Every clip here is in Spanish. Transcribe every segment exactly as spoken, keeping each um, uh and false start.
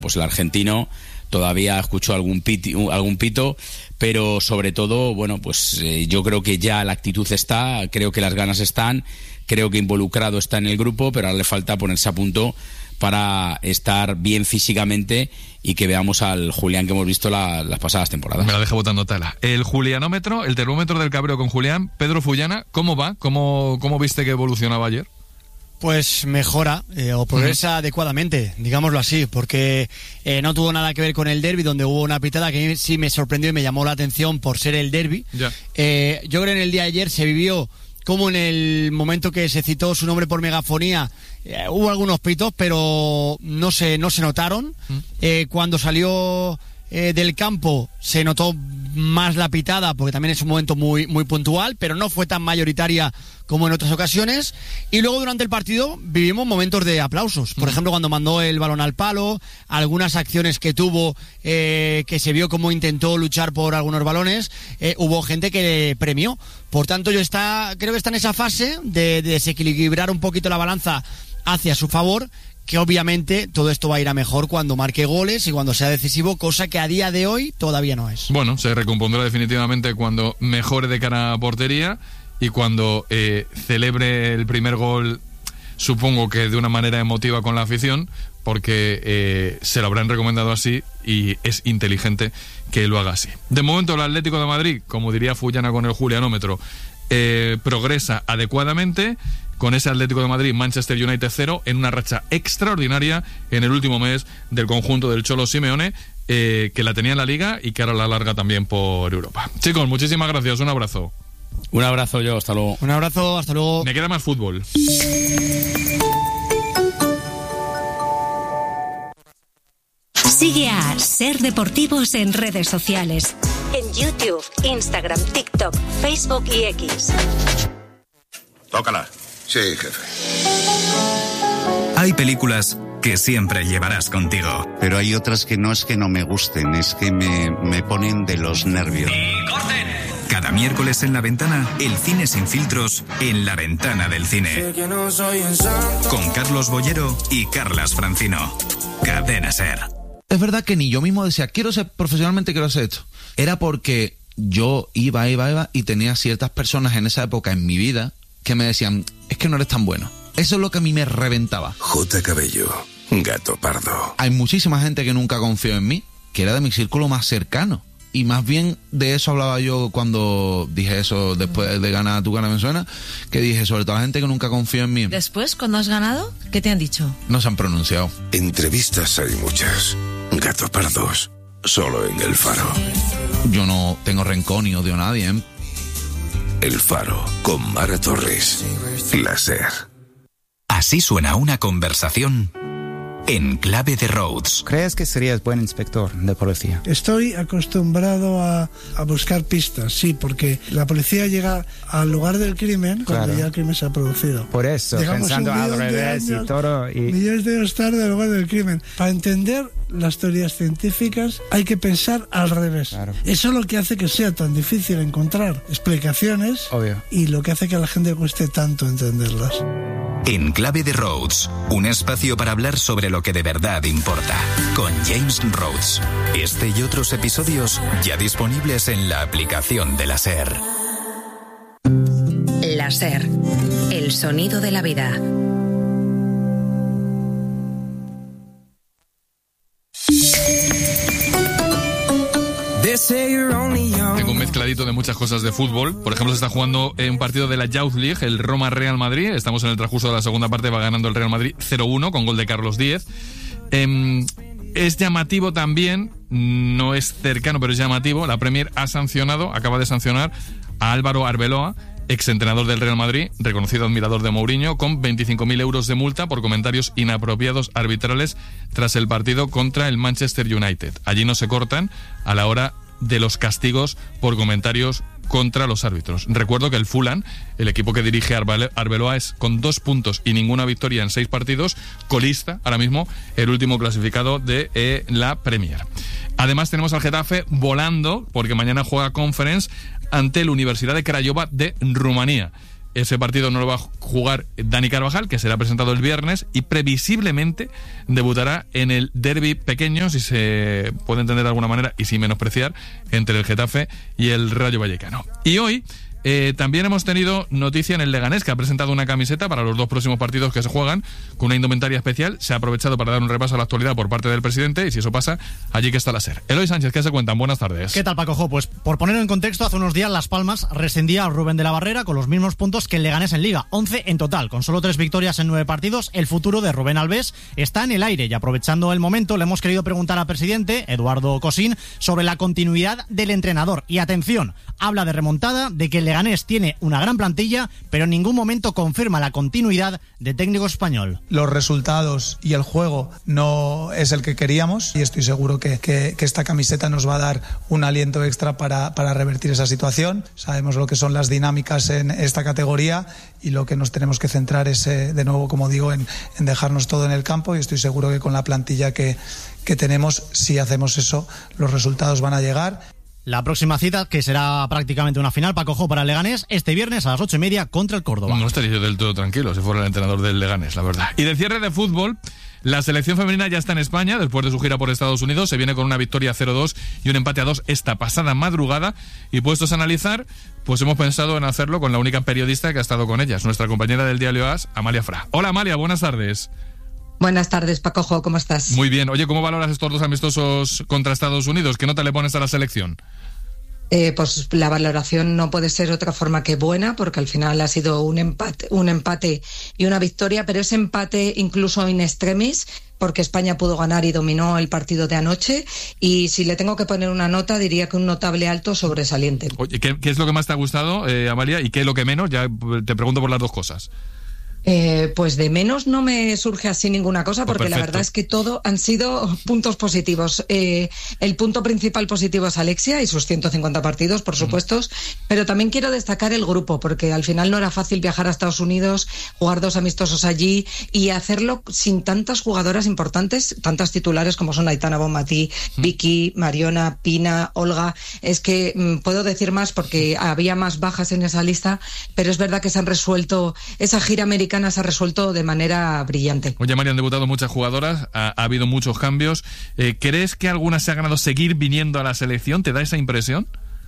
Pues el argentino todavía escuchó algún pito, algún pito, pero sobre todo, bueno, pues eh, yo creo que ya la actitud está, creo que las ganas están, creo que involucrado está en el grupo, pero ahora le falta ponerse a punto para estar bien físicamente y que veamos al Julián que hemos visto la, las pasadas temporadas. Me la deja botando tela. El julianómetro, el termómetro del cabreo con Julián. Pedro Fullana, ¿cómo va? ¿Cómo, cómo viste que evolucionaba ayer? Pues mejora eh, o progresa uh-huh. adecuadamente, digámoslo así, porque eh, no tuvo nada que ver con el derbi, donde hubo una pitada que sí me sorprendió y me llamó la atención por ser el derbi. Yeah. Eh, yo creo que en el día de ayer se vivió como en el momento que se citó su nombre por megafonía, eh, hubo algunos pitos, pero no se, no se notaron. Uh-huh. Eh, cuando salió eh, del campo se notó más la pitada, porque también es un momento muy, muy puntual, pero no fue tan mayoritaria como en otras ocasiones. Y luego durante el partido vivimos momentos de aplausos. Por ejemplo, cuando mandó el balón al palo, algunas acciones que tuvo, eh, que se vio cómo intentó luchar por algunos balones, eh, hubo gente que le premió. Por tanto, yo está, creo que está en esa fase de, de desequilibrar un poquito la balanza hacia su favor, que obviamente todo esto va a ir a mejor cuando marque goles y cuando sea decisivo, cosa que a día de hoy todavía no es. Bueno, se recompondrá definitivamente cuando mejore de cara a portería y cuando eh, celebre el primer gol, supongo que de una manera emotiva con la afición, porque eh, se lo habrán recomendado así y es inteligente que lo haga así. De momento el Atlético de Madrid, como diría Fullana con el julianómetro, eh, progresa adecuadamente. Con ese Atlético de Madrid, Manchester United cero, en una racha extraordinaria en el último mes del conjunto del Cholo Simeone, eh, que la tenía en la Liga y que ahora la larga también por Europa. Chicos, muchísimas gracias, un abrazo. Un abrazo yo, hasta luego. Un abrazo, hasta luego. Me queda más fútbol. Sigue a Ser Deportivos en redes sociales. En YouTube, Instagram, TikTok, Facebook y X. Tócala. Sí, jefe. Hay películas que siempre llevarás contigo. Pero hay otras que no es que no me gusten, es que me, me ponen de los nervios. ¡Y corten! Cada miércoles en La Ventana, el cine sin filtros en La Ventana del Cine. Con Carlos Bollero y Carlas Francino. Cadena SER. Es verdad que ni yo mismo decía, quiero ser profesionalmente, quiero hacer esto. Era porque yo iba, iba, iba y tenía ciertas personas en esa época en mi vida que me decían, es que no eres tan bueno. Eso es lo que a mí me reventaba. J. Cabello, Gato Pardo. Hay muchísima gente que nunca confió en mí, que era de mi círculo más cercano. Y más bien de eso hablaba yo cuando dije eso después de ganar Tu Cara Me Suena, que dije sobre todo la gente que nunca confió en mí. Después, cuando has ganado, ¿qué te han dicho? No se han pronunciado. Entrevistas hay muchas. Gato Pardos, solo en El Faro. Yo no tengo rencor ni odio a nadie, ¿eh? El Faro, con Mara Torres. La SER. Así suena una conversación en Clave de Rhodes. ¿Crees que serías buen inspector de policía? Estoy acostumbrado a, a buscar pistas, sí, porque la policía llega al lugar del crimen cuando Claro. ya el crimen se ha producido. Por eso, Llegamos pensando un al millón de revés y años, todo. Y... Millones de años tarde al lugar del crimen. Para entender las teorías científicas hay que pensar al revés. Claro. Eso es lo que hace que sea tan difícil encontrar explicaciones. Obvio. Y lo que hace que a la gente cueste tanto entenderlas. En Clave de Rhodes, un espacio para hablar sobre lo que de verdad importa, con James Rhodes. Este y otros episodios ya disponibles en la aplicación de la SER. La SER, el sonido de la vida. Tengo un mezcladito de muchas cosas de fútbol. Por ejemplo, se está jugando un partido de la Youth League, el Roma-Real Madrid. Estamos en el transcurso de la segunda parte, va ganando el Real Madrid cero uno con gol de Carlos Díez. Eh, es llamativo también, no es cercano, pero es llamativo. La Premier ha sancionado, acaba de sancionar a Álvaro Arbeloa, exentrenador del Real Madrid, reconocido admirador de Mourinho, con veinticinco mil euros de multa por comentarios inapropiados arbitrales tras el partido contra el Manchester United. Allí no se cortan a la hora de los castigos por comentarios contra los árbitros. Recuerdo que el Fulham, el equipo que dirige Arbeloa, es con dos puntos y ninguna victoria en seis partidos, colista ahora mismo, el último clasificado de eh, la Premier. Además tenemos al Getafe volando, porque mañana juega Conference ante la Universidad de Craiova de Rumanía. ese partido no lo va a jugar Dani Carvajal, que será presentado el viernes, y previsiblemente debutará en el derbi pequeño, si se puede entender de alguna manera y sin menospreciar, entre el Getafe y el Rayo Vallecano. Y hoy Eh, también hemos tenido noticia en el Leganés, que ha presentado una camiseta para los dos próximos partidos que se juegan, con una indumentaria especial. Se ha aprovechado para dar un repaso a la actualidad por parte del presidente, y si eso pasa, allí que está la SER. Eloy Sánchez, ¿qué se cuentan? Buenas tardes. ¿Qué tal, Paco Jo? Pues por ponerlo en contexto, hace unos días Las Palmas rescindía a Rubén de la Barrera con los mismos puntos que el Leganés en Liga, once en total. Con solo tres victorias en nueve partidos, el futuro de Rubén Alves está en el aire, y aprovechando el momento le hemos querido preguntar al presidente, Eduardo Cosín, sobre la continuidad del entrenador. Y atención, habla de remontada, de que el Leganés tiene un una gran plantilla, pero en ningún momento confirma la continuidad de técnico español. Los resultados y el juego no es el que queríamos, y estoy seguro que, que, que esta camiseta nos va a dar un aliento extra para, para revertir esa situación. Sabemos lo que son las dinámicas en esta categoría, y lo que nos tenemos que centrar es, eh, de nuevo, como digo, en, en dejarnos todo en el campo, y estoy seguro que con la plantilla que, que tenemos, si hacemos eso, los resultados van a llegar. La próxima cita, que será prácticamente una final, Paco Jo, para el Leganés, este viernes a las ocho y media contra el Córdoba. No estaría yo del todo tranquilo si fuera el entrenador del Leganés, la verdad. Y de cierre de fútbol, la selección femenina ya está en España después de su gira por Estados Unidos. Se viene con una victoria cero dos y un empate a dos esta pasada madrugada. Y puestos a analizar, pues hemos pensado en hacerlo con la única periodista que ha estado con ellas, nuestra compañera del diario A S, Amalia Fra. Hola, Amalia, buenas tardes. Buenas tardes, Paco Jo, ¿cómo estás? Muy bien. Oye, ¿cómo valoras estos dos amistosos contra Estados Unidos? ¿Qué nota le pones a la selección? Eh, pues la valoración no puede ser otra forma que buena, porque al final ha sido un empate, un empate y una victoria, pero ese empate incluso in extremis, porque España pudo ganar y dominó el partido de anoche, y si le tengo que poner una nota, diría que un notable alto sobresaliente. Oye, ¿qué, qué es lo que más te ha gustado, eh, Amalia, y qué es lo que menos? Ya te pregunto por las dos cosas. Eh, pues de menos no me surge así ninguna cosa, porque pues la verdad es que todo han sido puntos positivos. Eh, el punto principal positivo es Alexia y sus ciento cincuenta partidos, por supuesto, mm. pero también quiero destacar el grupo, porque al final no era fácil viajar a Estados Unidos, jugar dos amistosos allí y hacerlo sin tantas jugadoras importantes, tantas titulares como son Aitana Bonmatí, mm. Vicky, Mariona, Pina, Olga. Es que mm, puedo decir más porque había más bajas en esa lista, pero es verdad que se han resuelto, esa gira americana se ha resuelto de manera brillante. Oye, María, han debutado muchas jugadoras, ha, ha habido muchos cambios. Eh, ¿Crees que algunas se ha ganado seguir viniendo a la selección? ¿Te da esa impresión?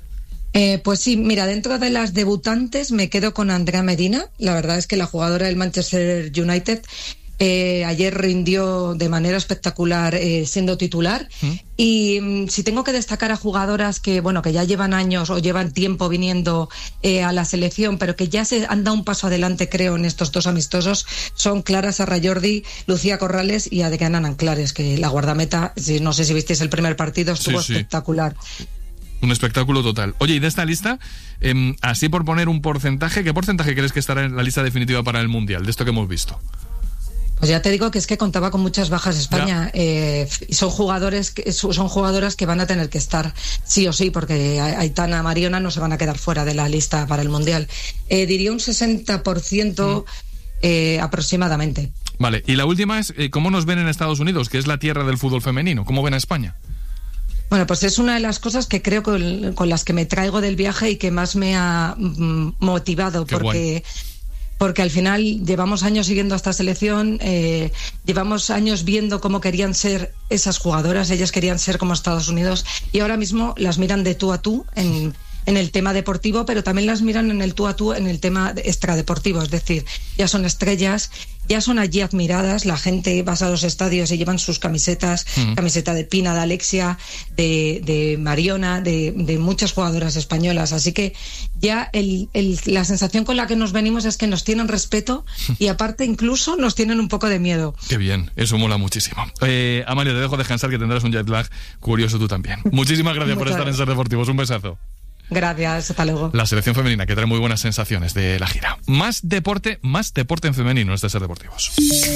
Eh, pues sí, mira, dentro de las debutantes me quedo con Andrea Medina. La verdad es que la jugadora del Manchester United Eh, ayer rindió de manera espectacular eh, siendo titular. ¿Mm? Y mm, si tengo que destacar a jugadoras que bueno que ya llevan años o llevan tiempo viniendo eh, a la selección, pero que ya se han dado un paso adelante, creo, en estos dos amistosos, son Clara Sarrajordi, Lucía Corrales y Adriana Nanclares, que la guardameta, no sé si visteis el primer partido, estuvo sí, sí. espectacular. Un espectáculo total. Oye, y de esta lista, eh, así por poner un porcentaje, ¿qué porcentaje crees que estará en la lista definitiva para el Mundial, de esto que hemos visto? Pues ya te digo que es que contaba con muchas bajas España. Eh, son jugadores, que, son jugadoras que van a tener que estar sí o sí, porque Aitana, Mariona no se van a quedar fuera de la lista para el Mundial. Eh, diría un sesenta por ciento mm. eh, aproximadamente. Vale, y la última es, eh, ¿cómo nos ven en Estados Unidos, que es la tierra del fútbol femenino? ¿Cómo ven a España? Bueno, pues es una de las cosas que creo que con las que me traigo del viaje y que más me ha mm, motivado. Qué porque... Guay. Porque al final llevamos años siguiendo a esta selección, eh, llevamos años viendo cómo querían ser esas jugadoras, ellas querían ser como Estados Unidos, y ahora mismo las miran de tú a tú en, en el tema deportivo, pero también las miran en el tú a tú en el tema extradeportivo, es decir, ya son estrellas, ya son allí admiradas, la gente va a los estadios y llevan sus camisetas, uh-huh. camiseta de Pina, de Alexia, de, de Mariona, de, de muchas jugadoras españolas, así que ya el, el, la sensación con la que nos venimos es que nos tienen respeto y aparte incluso nos tienen un poco de miedo. Qué bien, eso mola muchísimo. Eh, Amalia, te dejo descansar, que tendrás un jet lag curioso tú también. Muchísimas gracias por estar en Ser Deportivos, un besazo. Gracias, hasta luego. La selección femenina, que trae muy buenas sensaciones de la gira. Más deporte, más deporte en femenino en este Ser Deportivos.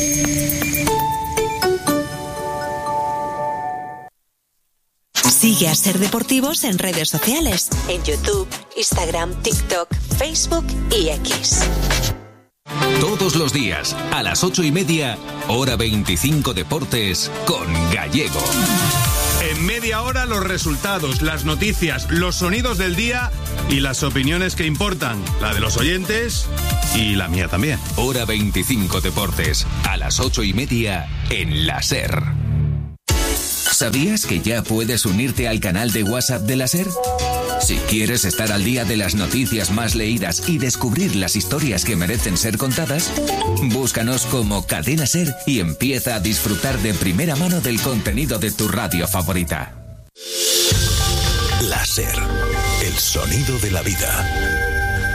Sigue a Ser Deportivos en redes sociales, en YouTube, Instagram, TikTok, Facebook y X. Todos los días, a las ocho y media, hora veinticinco Deportes, con Gallego. En media hora los resultados, las noticias, los sonidos del día y las opiniones que importan, la de los oyentes y la mía también. Hora veinticinco Deportes, a las ocho y media en la SER. ¿Sabías que ya puedes unirte al canal de WhatsApp de la SER? Si quieres estar al día de las noticias más leídas y descubrir las historias que merecen ser contadas, búscanos como Cadena SER y empieza a disfrutar de primera mano del contenido de tu radio favorita. La SER, el sonido de la vida.